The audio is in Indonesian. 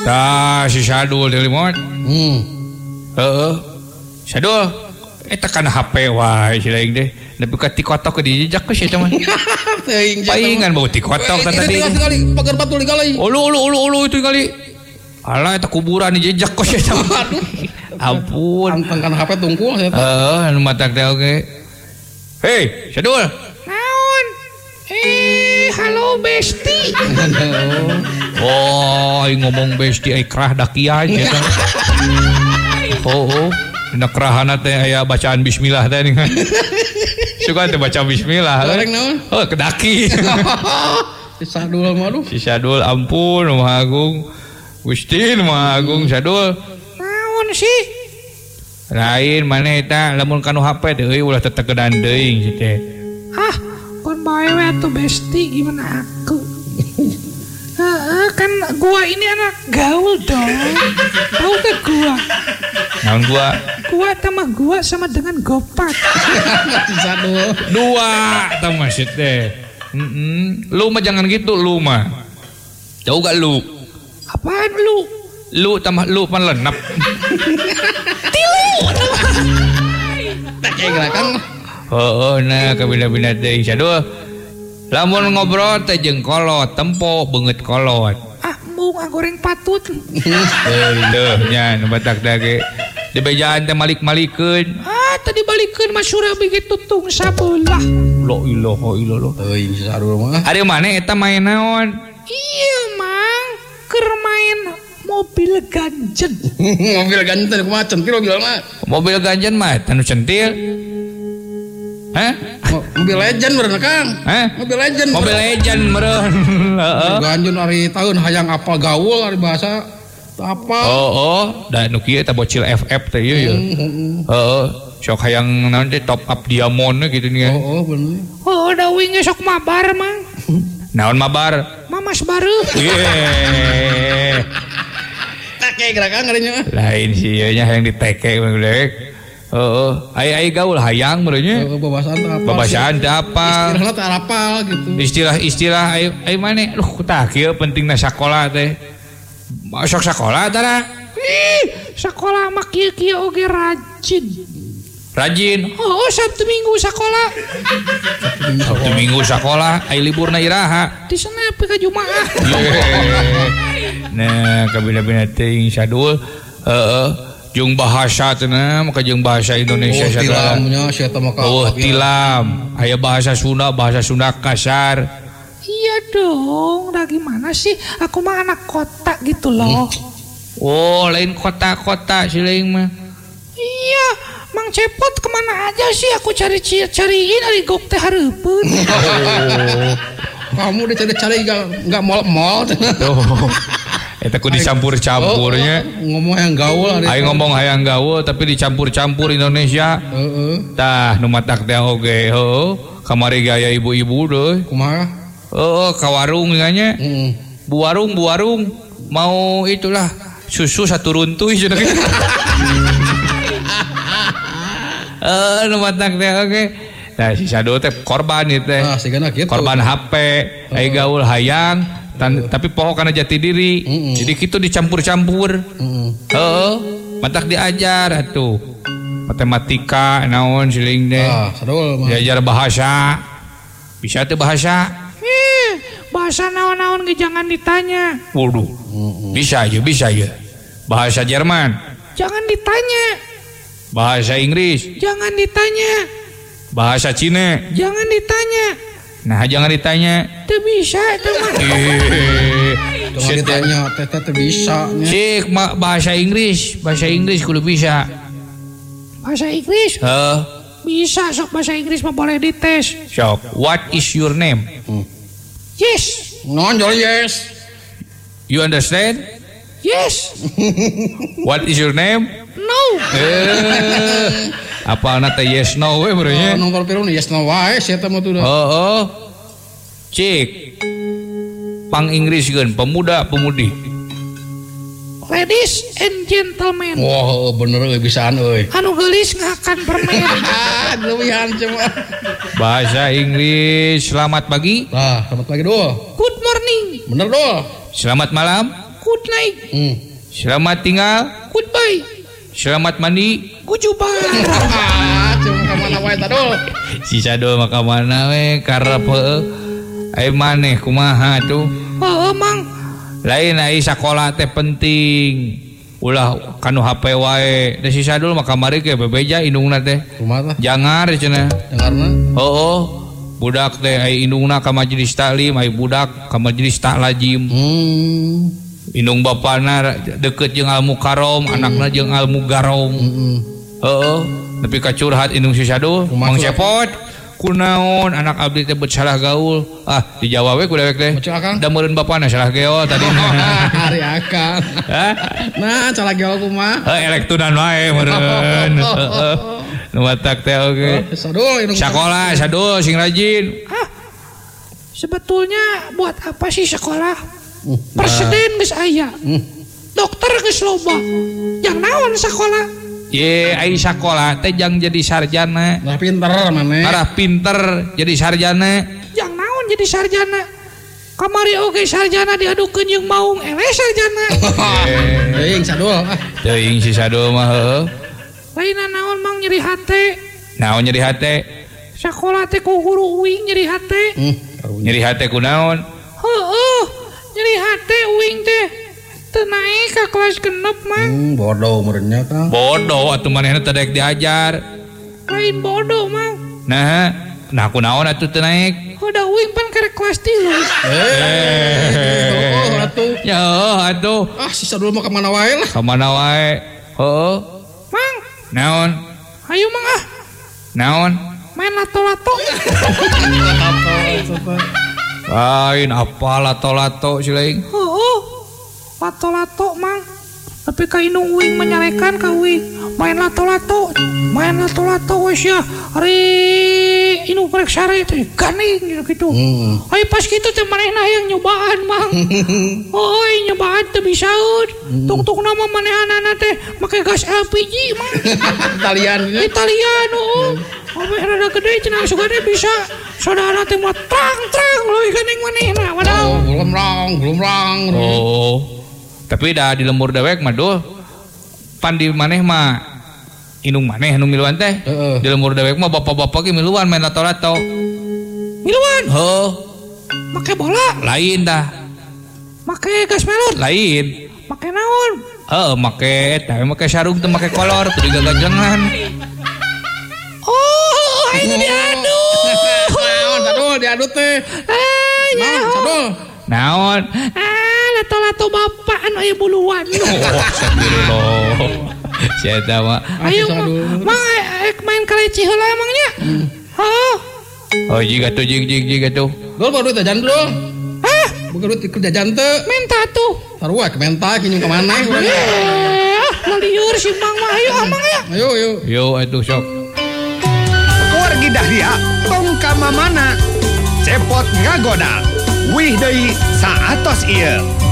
Tah si Sadul teh limot. Sadul eta kana HP wae si laing teh. Nepi ka tikotok ke dijejak ke si eta mah. Paingan bau tikotok tadi. Pagar batul digalai. Ulu itu kali. Alah eta kuburan dijejak ke si eta mah. Ampun. Anteng kana HP tungkul eta. Anu matak teh oge. Hei, Sadul. Naon? Halo Besti. Oh, ngomong Besti ikrah dakiah eta. Oh. Dina kerahana teh aya bacaan bismillah teh. Suka teh baca bismillah. Goreng naon? Oh, kedaki. Si Sadul mah Si Sadul ampun Maha Agung. Gusti Maha Agung Sadul. Naon sih? Lain maneh eta lamun kanu HP teh euy ulah tetegedan teuing si teh. Kon bae we atuh Besti gimana aku? Kan gua ini anak gaul dong. Tahu gak gua? Naon gua? Gua tambah gua sama dengan Gopat. Sadul. Dua tah maksud teh. Lu mah jangan gitu lu mah. Tahu gak lu? Apaan lu? Lu tambah lu pan lenap. Tilu. Tak kayak gerakan. Nah kabina-bina teh Sadul. Lamun ngobrol teh jeung kolot, tempo beungeut kolot. Mung goreng patut. Teuh nya nu batak da ge. Di bejaan teh malik-malikeun. Tadi balikeun mah surah begitu tung sabelah. La ilaha illallah. Teuing si Sadul mah. Ari maneh eta main naon? Iya, Mang. Keur main mobil ganjen. Mobil ganjen kumaha centil mobil mah. Mobil ganjen mah tanu centil. Mobil legend meureun Kang. Mobil legend. Mobil legend meureun. Heeh. Ganjen ari taun hayang apal gaul ari bahasa apa? Da nu kieu eta bocil FF teh ieu. Heeh. Sok hayang naon teh top up diamond gitu nya. Bener. Da wing sok mabar, Mang. Naon mabar? Mamas bareuh. Tak kayak gerakan ngarinya. Lain sih ieu nya hayang diteke beulek. Ai gaul hayang merenya. Babasaan teh apa? Istilahna teh apal gitu. Istilah ai maneh tah kieu pentingna sakola teh. Masuk sakola tara. Sakola mah kieu oge rajin. Rajin. Sabtu Minggu sakola. Sabtu Minggu sakola, ai liburna iraha. Di sana ka Jumaah. Nah, kabina-bina teh Sadul. Jeung bahasa teh maka jeung bahasa Indonesia sadaya. Tilamnya sia teh mah tilam. Aya bahasa Sunda kasar. Iya dong, dah gimana sih? Aku mah anak kota gitu loh. Lain kota-kota si lain mah. Iya, Mang Cepot kemana aja sih? Aku cariin ari gok teh hareupeun. Kamu udah cari enggak mall-mall. Eta ku dicampur-campurnya. Ngomong hayang gaul ari. Aing ngomong hayang gaul tapi dicampur-campur Indonesia. Tah nu matak teh oge. Kamari gaya ibu-ibu deui. Kumaha? Ka warung nya. Bu warung mau itulah susu satu runtuy cenah. Nu matak teh oge. Nah si Sadul teh korban ieu teh. Sigana kitu. Korban HP, ai gaul hayang. Tapi pokok karena jati diri. Jadi gitu dicampur-campur. Matak diajar atuh. Matematika naon siling teh. Sadul diajar bahasa. Bisa teh bahasa? Bahasa naon-naon ge jangan ditanya. Waduh. Bisa aja. Bahasa Jerman. Jangan ditanya. Bahasa Inggris. Jangan ditanya. Bahasa Cina. Jangan ditanya. Nah jangan ditanya. Teu bisa eta mah. Jangan ditanya teh bisa. Cik bahasa Inggris kudu bisa. Bahasa Inggris? Bisa sok bahasa Inggris mah boleh dites. Sok. What is your name? Yes. Nonjol yes. You understand? Yes. What is your name? No. Apa nate yes no we beureunya? Nomor pirun yes no wae sia teh mah tuh. Cik. Pang Inggriskeun pemuda-pemudi. Ladies and gentlemen. Wah, bener euy bisaan euy. Anu geulis ngakan permen. Leuwihan cuma. Bahasa Inggris selamat pagi. Selamat pagi Dul. Good morning. Bener Dul. Selamat malam. good night. Selamat tinggal. Goodbye. Selamat mandi. Gujubar. Cuma kemana wae tadul. Si Sadul maka mana we karep heueuh. Ai maneh kumaha tuh? Heeh, Mang. Lain ai sakola teh penting. Ulah kanu HP wae. Da si Sadul maka mari ke bebeja indungna teh. Kumaha tah? Jangar cenah. Dengarna. Heueuh. Budak teh ai indungna ka majelis taklim, ai budak ka majelis taklajim. Indung bapana deket jeung Al Mukarrom, anakna jeung Al Mugarrom. Heeh. Tapi ka curhat indung si Sadul, Mang Cepot. Kunaon anak abdi teh beut salah gaul. Ah, dijawab we ku dewek teh. Da meureun bapana salah geol tadi. Hari akang. Hah? Nah, salah geol kumaha? Elektunan wae meureun. Heeh. Nu matak teh oge. Sadul indung. Sakola, Sadul sing rajin. Sebetulnya buat apa sih sekolah? Presiden geus aya. Dokter geus loba. Yang naon sekolah? Ye, ai sakola teh jang jadi sarjana. Lah pinter maneh. Arah pinter jadi sarjana. Yang naon jadi sarjana? Kamari oge sarjana diadukeun jeung maung eleh sarjana. Teuing Sadul. Teuing si Sadul mah heueuh. Lainna naon Mang nyeri hate? Naon nyeri hate? Sakola teh ku guru uing nyeri hate. Nyeri hate kunaon? Heeh. Nyeri hate uing teh. Teu naik ka kelas 6 Mang. Bodoh meureunnya tah. Bodoh atuh manehna teh daek diajar. Lain bodoh Mang. Nah kunaon atuh teu naik? Udah uing pan karek kelas 3. Atuh. Ya atuh. Ah, si Sadul mah kemana wae lah. Ka mana wae? Heueuh. Mang, Naon? ayo Mang Naon? main lato-lato. Lain apa lato-lato si lain? Lato-lato Mang. Tapi ka indung uing menyarekan ka uing main lato-lato. Main lato-lato wes ya. Ari indung rek sare teh ganing gitu. Ai pas kitu teh manehna yang nyobaan Mang. Oi nyobaan teu bisaeun. Tung-tung nama manehanana teh make gas LPG Mang. Italian Ame rada gede cenah sugane bisa saudara teh mah trang-trang leuwih gandeng manehna padahal. Belum rang. Tapi dah di lembur dewek mah duh. Pan di maneh mah indung maneh anu miluan teh. Di lembur dewek mah bapak-bapak ge miluan main lato-lato. Miluan? Heuh. Make bola? Lain dah. Make gas melon? Lain. Make naon? Heeh, make sarung teu make kolor, teu digagajengan. Oh, itu diadu. Naon Sadul diadu teh. Naon Sadul? Naon? Lato-lato bapak anu aya buluan. Astagfirullah. Sia eta mah. Ayo Mang main kaleci heula emangnya? Oh, jiga tuh jig tuh. Dul baru duit jajan dul. Hah? Bukan duit kerja jajan teu. Menta tuh. Sarua ke menta kinyung ka maneh urang. Lalieur si Mang mah ayo Mang ya. Ayo. Yo atuh sok. Wargi Dahlia tong ka mamana. Cepot ngagoda. Wih deui saatos ieu.